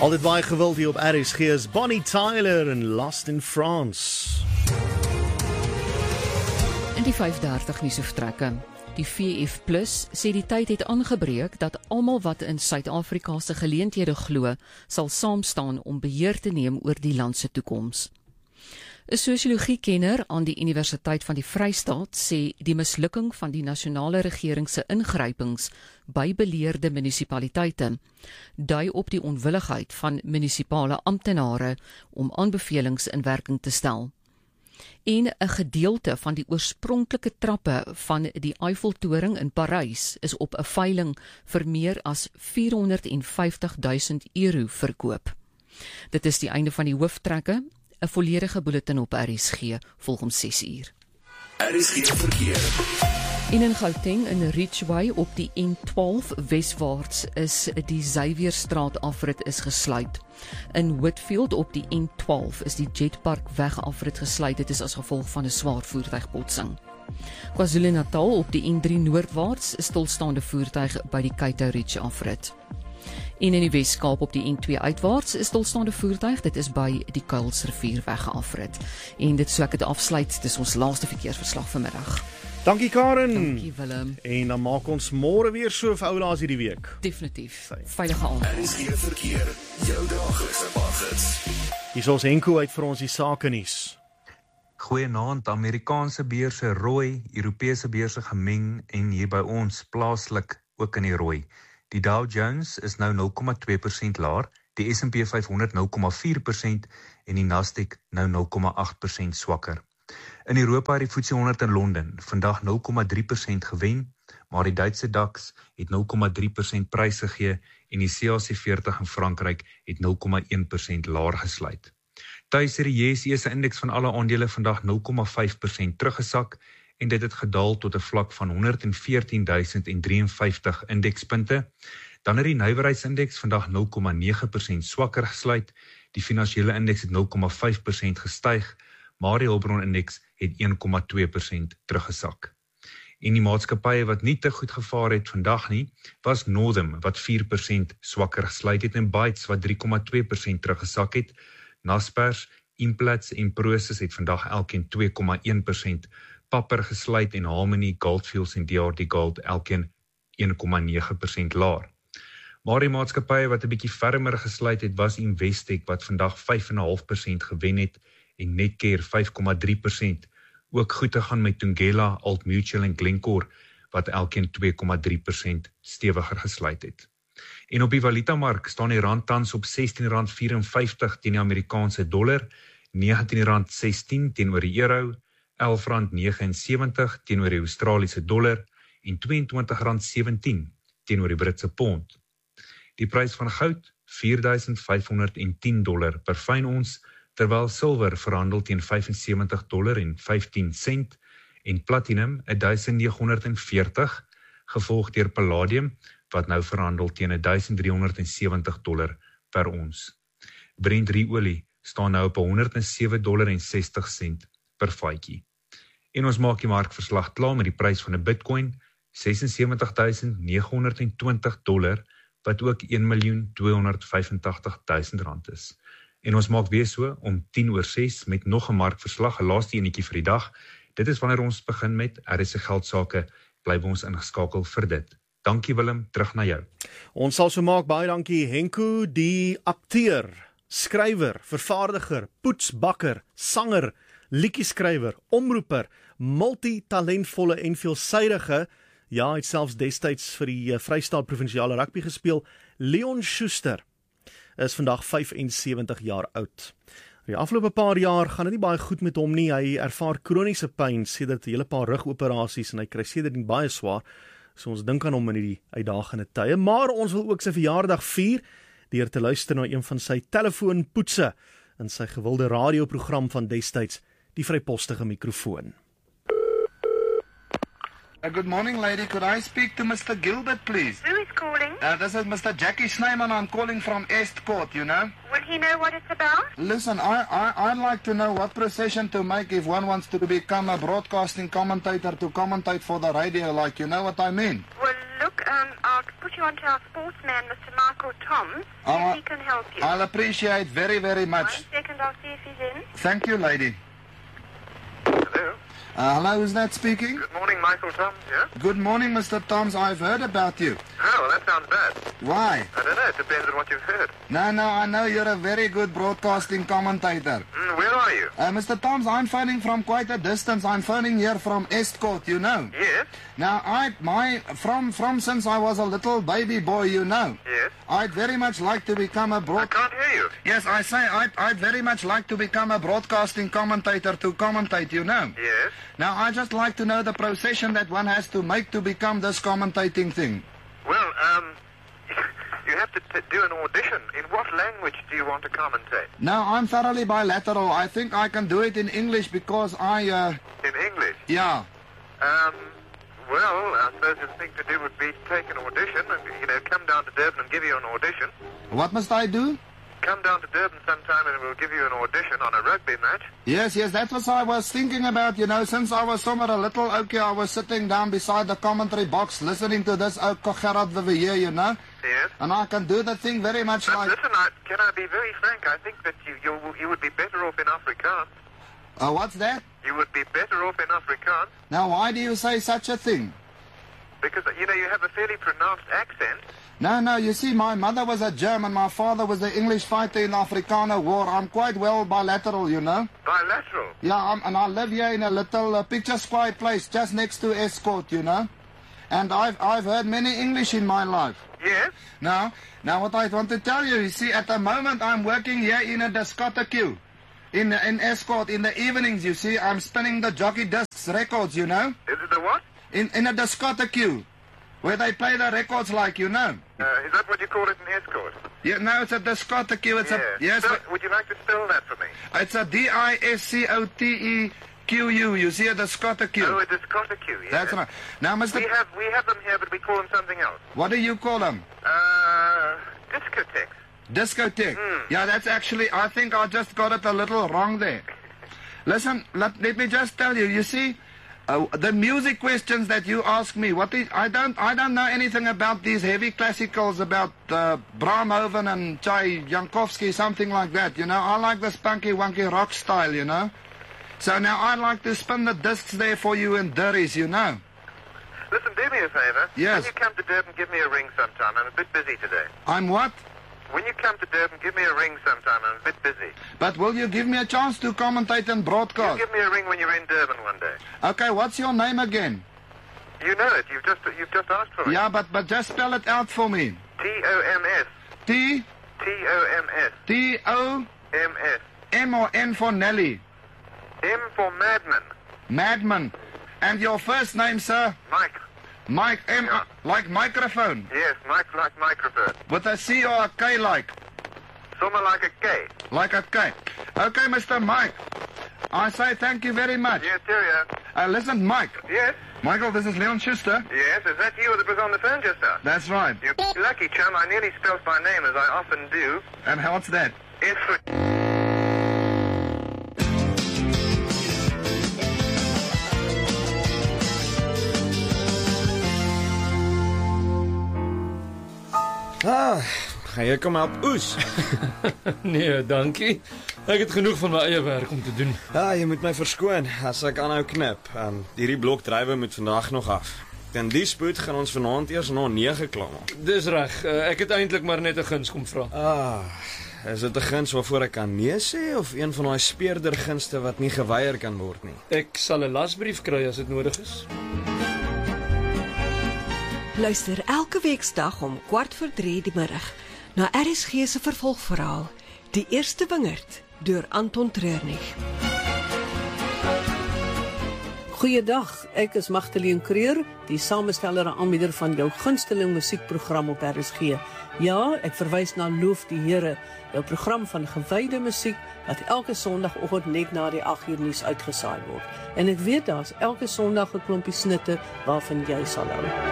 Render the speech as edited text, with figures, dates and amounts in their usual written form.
Altyd baie gewild hier op RSG is Bonnie Tyler en Lost in France. In die 5:30 nuusvertrekke. Die VF+ sê die tyd het aangebreek dat almal wat in Suid-Afrika se geleenthede glo, sal saamstaan om beheer te neem oor die land se toekoms. 'n Sosiologiekenner aan die Universiteit van die Vrystaat sê die mislukking van die nasionale regering se ingrypings by beleerde munisipaliteite dui op die onwilligheid van munisipale amptenare om aanbevelings in werking te stel. En 'n gedeelte van die oorspronklike trappe van die Eiffeltoring in Parys is op 'n veiling vir meer as 450.000 euro verkoop. Dit is die einde van die hooftrekke. 'n volledige bulletin op RSG volg om 6:00. RSG verkeer. En in Gauteng in Ridgeway op die N12 weswaarts is die Xavierstraat afrit is gesluit. In Whitfield op die N12 is die Jetpark weg afrit gesluit. Dit is as gevolg van 'n swaar voertuigbotsing. KwaZulu-Natal op die N3 noordwaarts is stilstaande voertuig by die Cato Ridge afrit. En in die Weskaap op die N2 uitwaarts is stilstaande voertuig, dit is by die Kuilsrivier weggeafrit. En dit so ek het afsluit, dit is ons laaste verkeersverslag vanmiddag. Dankie Karen. Dankie Willem. En dan maak ons môre weer so vir oulaas hierdie week. Definitief. Veilige aand. RSG verkeer, jou daglikse paggids. Hier is ons Henko uit vir ons die sake nuus. Goeienaand, Amerikaanse beurse rooi, Europese beurse gemeng en hier by ons plaaslik ook in die rooi. Die Dow Jones is nou 0,2% laer, die S&P 500 0,4% en die Nasdaq nou 0,8% swakker. In Europa het die FTSE 100 in Londen vandag 0,3% gewen, maar die Duitse DAX het 0,3% prys gegee en die CAC 40 in Frankryk het 0,1% laer gesluit. Tuis het die JSE se indeks van alle aandele vandag 0,5% teruggesak en dit het gedaal tot 'n vlak van 114.053 indekspunte. Dan het die nywerheidsindeks vandag 0,9% swakker gesluit. Die finansiële indeks het 0,5% gestyg, maar die hulpbronindeks het 1,2% teruggesak. En die maatskappye wat nie te goed gevaar het vandag nie, was Northam wat 4% swakker gesluit het en Bytes wat 3,2% teruggesak het. Naspers, Implats en Prosus het vandag elkeen 2,1% Papper gesluit en Harmony, Goldfields en DRD Gold elkeen 1,9% laer. Maar die maatskappye wat 'n bietjie fermer gesluit het was Investec wat vandag 5,5% gewen het en Netcare 5,3%. Ook goed te gaan met Thungela, Old Mutual en Glencore wat elkeen 2,3% stewiger gesluit het. En op die valutamark staan die rand tans op R16.54 teen die Amerikaanse dollar, R19.16 teenoor die euro, R11.79 teenoor die Australiese dollar en R22.17 teenoor die Britse pond. Die prys van goud $4.510 per fyn ons, terwyl silwer verhandel teen $75.15 en platinum $1,940, gevolg deur palladium wat nou verhandel teen $1,370 per ons. Brent olie staan nou op $107.60 per vatjie. En ons maak die markverslag klaar met die prys van 'n Bitcoin, $76.920, wat ook R1.285.000 is. En ons maak weer so om 6:10 met nog 'n markverslag, 'n laaste enetjie vir die dag. Dit is wanneer ons begin met RSG geldsaake, bly ons ingeskakel vir dit. Dankie Willem, terug na jou. Ons sal so maak, baie dankie Henko, die akteur, skrywer, vervaardiger, poetsbakker, sanger, liedjieskrywer, omroeper, multitalentvolle en veelsidige, ja, hy het selfs destyds vir die Vrystaat Provinsiale Rugby gespeel, Leon Schuster is vandag 75 jaar oud. Die afgelope paar jaar gaan dit nie baie goed met hom nie, hy ervaar kroniese pyn sedert 'n hele paar rugoperasies en hy kry sedert baie swaar, so ons dink aan hom in die uitdagende tye, maar ons wil ook sy verjaardag vier, deur te luister na een van sy telefoonpoetse in sy gewilde radioprogram van destyds, die vrypostige mikrofoon. Good morning, lady. Could I speak to Mr. Gilbert, please? Who is calling? This is Mr. Jackie Snyman. I'm calling from Estcourt, you know. Will he know what it's about? Listen, I'd like to know what procession to make if one wants to become a broadcasting commentator to commentate for the radio, like, you know what I mean? Well, look, I'll put you on to our sportsman, Mr. Michael Toms. If he can help you. I'll appreciate very, very much. 1 second, I'll see if he's in. Thank you, lady. Hello. Hello, who's that speaking? Good morning, Michael Toms here. Good morning, Mr. Toms. I've heard about you. Oh, well, that sounds bad. Why? I don't know. It depends on what you've heard. No, I know you're a very good broadcasting commentator. Where are you? Mr. Toms, I'm phoning from quite a distance. I'm phoning here from Estcourt, you know. Yes. Now, from since I was a little baby boy, you know. Yes. I'd very much like to become a I can't hear you. Yes, I say I'd very much like to become a broadcasting commentator to commentate, you know. Yes. Now, I just like to know the procession that one has to make to become this commentating thing. Well, you have to do an audition. In what language do you want to commentate? Now, I'm thoroughly bilateral. I think I can do it in English because In English? yeah. Well, I suppose the thing to do would be to take an audition and, come down to Durban and give you an audition. What must I do? Come down to Durban sometime and we'll give you an audition on a rugby match. Yes, that's what I was thinking about, you know, since I was somewhere a little okay, I was sitting down beside the commentary box listening to this Gerard Vivier, you know. Yes. And I can do the thing very much like... Listen, can I be very frank? I think that you would be better off in Afrikaans. What's that? You would be better off in Afrikaans. Now, why do you say such a thing? Because, you have a fairly pronounced accent. No, you see, my mother was a German, my father was an English fighter in the Afrikaner War. I'm quite well bilateral, you know. Bilateral? Yeah, and I live here in a little picturesque place just next to Estcourt, you know. And I've heard many English in my life. Yes? Now what I want to tell you, see, at the moment I'm working here in a discotheque. In Estcourt, in the evenings, you see, I'm spinning the jockey discs records, you know. Is it the what? In a discotheque, where they play the records like, you know. Is that what you call it in Estcourt? Yeah, no, it's a discotheque. It's yes. Would you like to spell that for me? It's a DISCOTEQU. You see, a discotheque. Oh, a discotheque, yes. That's right. Now, Mr. We have them here, but we call them something else. What do you call them? Discotheques. Discotheque. Yeah, that's actually, I think I just got it a little wrong there. Listen, let me just tell you, you see, the music questions that you ask me, I don't know anything about these heavy classicals about Beethoven and Tchaikovsky, something like that, you know. I like the spunky wonky rock style, you know. So now I'd like to spin the discs there for you in Durries, you know. Listen, do me a favor. Yes. When you come to Durban, give me a ring sometime. I'm a bit busy today. I'm what? When you come to Durban, give me a ring sometime. I'm a bit busy. But will you give me a chance to commentate and broadcast? You give me a ring when you're in Durban one day. Okay, what's your name again? You know it. You've just asked for it. Yeah, but just spell it out for me. T-O-M-S. T-O-M-S. T-O-M-S. M or N for Nelly? M for Madman. Madman. And your first name, sir? Mike. Mike, M, Yeah. like microphone? Yes, Mike like microphone. With a C or a K like? Something like a K. Like a K. Okay, Mr. Mike. I say thank you very much. Yes, cheerio. Listen, Mike. Yes? Michael, this is Leon Schuster. Yes, is that you that was on the phone just now? That's right. You're lucky, chum. I nearly spelled my name, as I often do. And what's that? S for... Gaan jy kom help oes? Nee, dankie. Ek het genoeg van my eie werk om te doen. Ja, jy moet my verskoon as ek aanhou knip. Hierdie blokdrywe moet vandag nog af. En die spoed gaan ons vanaand eers na 9 klaar maak. Dis reg. Ek het eintlik maar net 'n guns kom vra. Is dit 'n guns waarvoor ek kan nee sê of een van daai speerder gunste wat nie geweier kan word nie? Ek sal 'n lasbrief kry as dit nodig is. Luister elke weeksdag om 2:15 die middag na RSG se vervolgverhaal Die Eerste Wingerd deur Anton Treurnig. Goeiedag, ek is Magdalene Creer, die samesteller en aanbieder van jou gunsteling musiekprogram op RSG. Ja, ek verwys na Loof die Here, jou program van gewyde musiek wat elke Sondagoggend net na die 8uur nuus uitgesaai word. En ek weet daar's elke Sondag 'n klompie snitte waarvan jy sal hou.